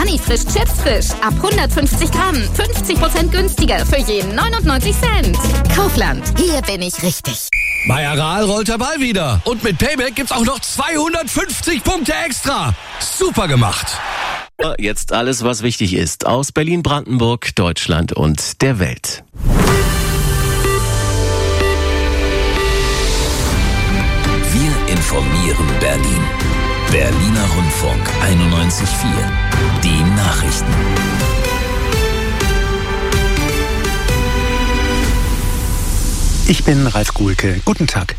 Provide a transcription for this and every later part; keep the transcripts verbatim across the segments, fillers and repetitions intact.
Honey Frisch Chips Frisch. Ab hundertfünfzig Gramm. fünfzig Prozent günstiger für jeden neunundneunzig Cent. Kaufland. Hier bin ich richtig. Bei Aral rollt der Ball wieder. Und mit Payback gibt's auch noch zweihundertfünfzig Punkte extra. Super gemacht. Jetzt alles, was wichtig ist. Aus Berlin, Brandenburg, Deutschland und der Welt. Wir informieren Berlin. Berliner Rundfunk einundneunzig Komma vier. Die Nachrichten. Ich bin Ralf Guhlke. Guten Tag.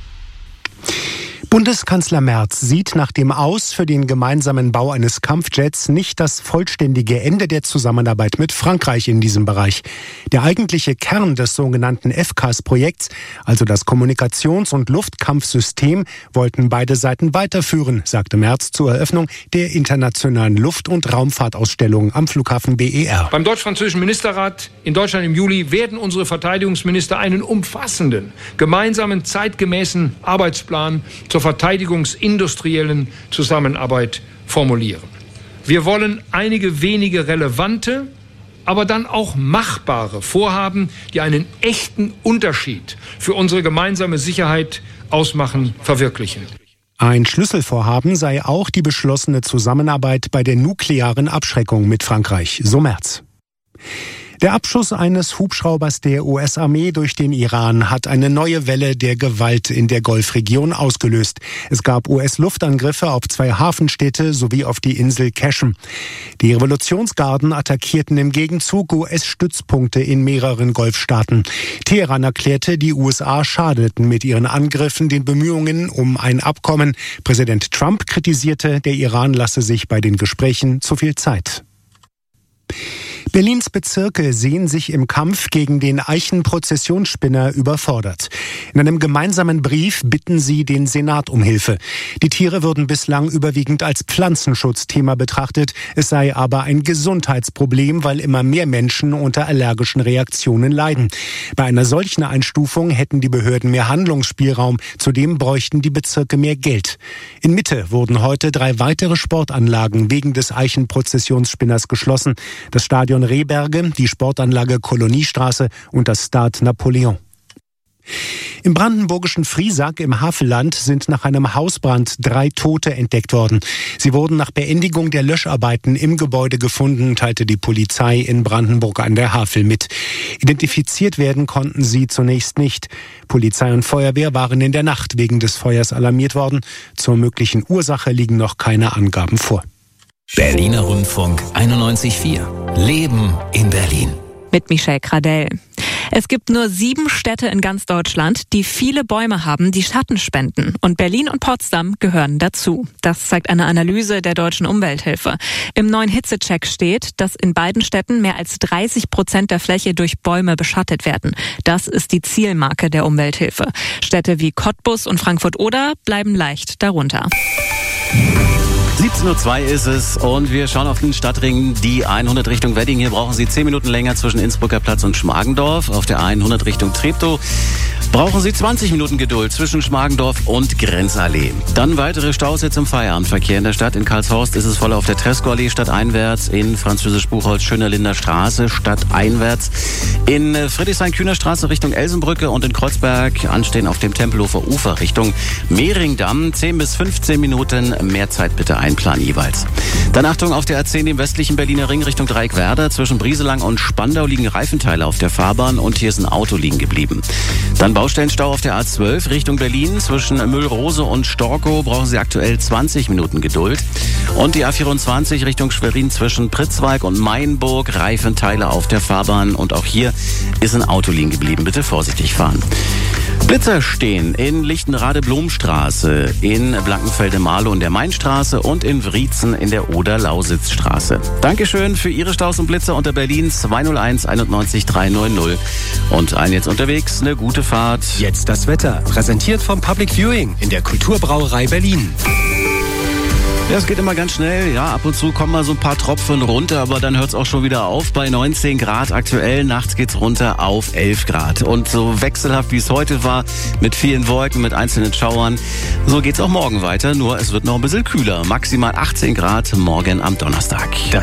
Bundeskanzler Merz sieht nach dem Aus für den gemeinsamen Bau eines Kampfjets nicht das vollständige Ende der Zusammenarbeit mit Frankreich in diesem Bereich. Der eigentliche Kern des sogenannten F C A S-Projekts, also das Kommunikations- und Luftkampfsystem, wollten beide Seiten weiterführen, sagte Merz zur Eröffnung der internationalen Luft- und Raumfahrtausstellung am Flughafen B E R. Beim deutsch-französischen Ministerrat in Deutschland im Juli werden unsere Verteidigungsminister einen umfassenden, gemeinsamen, zeitgemäßen Arbeitsplan zur verteidigungsindustriellen Zusammenarbeit formulieren. Wir wollen einige wenige relevante, aber dann auch machbare Vorhaben, die einen echten Unterschied für unsere gemeinsame Sicherheit ausmachen, verwirklichen. Ein Schlüsselvorhaben sei auch die beschlossene Zusammenarbeit bei der nuklearen Abschreckung mit Frankreich, so Merz. Der Abschuss eines Hubschraubers der U S-Armee durch den Iran hat eine neue Welle der Gewalt in der Golfregion ausgelöst. Es gab U S-Luftangriffe auf zwei Hafenstädte sowie auf die Insel Qashm. Die Revolutionsgarden attackierten im Gegenzug U S-Stützpunkte in mehreren Golfstaaten. Teheran erklärte, die U S A schadeten mit ihren Angriffen den Bemühungen um ein Abkommen. Präsident Trump kritisierte, der Iran lasse sich bei den Gesprächen zu viel Zeit. Berlins Bezirke sehen sich im Kampf gegen den Eichenprozessionsspinner überfordert. In einem gemeinsamen Brief bitten sie den Senat um Hilfe. Die Tiere würden bislang überwiegend als Pflanzenschutzthema betrachtet. Es sei aber ein Gesundheitsproblem, weil immer mehr Menschen unter allergischen Reaktionen leiden. Bei einer solchen Einstufung hätten die Behörden mehr Handlungsspielraum. Zudem bräuchten die Bezirke mehr Geld. In Mitte wurden heute drei weitere Sportanlagen wegen des Eichenprozessionsspinners geschlossen. Das Stadion Rehberge, die Sportanlage Koloniestraße und das Stade Napoleon. Im brandenburgischen Friesack im Havelland sind nach einem Hausbrand drei Tote entdeckt worden. Sie wurden nach Beendigung der Löscharbeiten im Gebäude gefunden, teilte die Polizei in Brandenburg an der Havel mit. Identifiziert werden konnten sie zunächst nicht. Polizei und Feuerwehr waren in der Nacht wegen des Feuers alarmiert worden. Zur möglichen Ursache liegen noch keine Angaben vor. Berliner Rundfunk einundneunzig Komma vier. Leben in Berlin. Mit Michelle Kradell. Es gibt nur sieben Städte in ganz Deutschland, die viele Bäume haben, die Schatten spenden. Und Berlin und Potsdam gehören dazu. Das zeigt eine Analyse der Deutschen Umwelthilfe. Im neuen Hitzecheck steht, dass in beiden Städten mehr als dreißig Prozent der Fläche durch Bäume beschattet werden. Das ist die Zielmarke der Umwelthilfe. Städte wie Cottbus und Frankfurt-Oder bleiben leicht darunter. siebzehn Uhr zwei ist es und wir schauen auf den Stadtring, die hundert Richtung Wedding. Hier brauchen Sie zehn Minuten länger zwischen Innsbrucker Platz und Schmargendorf. Auf der hundert Richtung Treptow brauchen Sie zwanzig Minuten Geduld zwischen Schmargendorf und Grenzallee. Dann weitere Staus jetzt im Feierabendverkehr in der Stadt. In Karlshorst ist es voll auf der Tresco-Allee stadteinwärts, in Französisch-Buchholz-Schönerlinder Straße stadteinwärts, in Friedrichshain-Kühner-Straße Richtung Elsenbrücke und in Kreuzberg anstehen auf dem Tempelhofer Ufer Richtung Mehringdamm. zehn bis fünfzehn Minuten, mehr Zeit bitte einplanen jeweils. Dann Achtung auf der A zehn im westlichen Berliner Ring Richtung Dreieckwerder. Zwischen Brieselang und Spandau liegen Reifenteile auf der Fahrbahn und hier ist ein Auto liegen geblieben. Dann Baustellenstau auf der A zwölf Richtung Berlin. Zwischen Müllrose und Storkow brauchen Sie aktuell zwanzig Minuten Geduld. Und die A vierundzwanzig Richtung Schwerin zwischen Pritzwalk und Mainburg. Reifenteile auf der Fahrbahn und auch hier ist ein Auto liegen geblieben. Bitte vorsichtig fahren. Blitzer stehen in Lichtenrade-Blomstraße, in Blankenfelde-Marlow in der Mainstraße und in Wriezen in der Oder-Lausitz-Straße. Dankeschön für Ihre Staus und Blitzer unter Berlin zwei null eins einundneunzig dreihundertneunzig. Und ein jetzt unterwegs, eine gute Fahrt. Jetzt das Wetter, präsentiert vom Public Viewing in der Kulturbrauerei Berlin. Ja, es geht immer ganz schnell. Ja, ab und zu kommen mal so ein paar Tropfen runter, aber dann hört es auch schon wieder auf bei neunzehn Grad aktuell. Nachts geht's runter auf elf Grad. Und so wechselhaft wie es heute war, mit vielen Wolken, mit einzelnen Schauern, so geht's auch morgen weiter. Nur es wird noch ein bisschen kühler. Maximal achtzehn Grad morgen am Donnerstag.